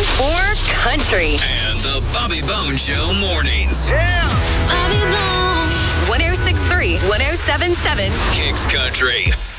or country. And the Bobby Bones Show mornings. Bobby Bones. 106.3, 107.7. Kicks Country.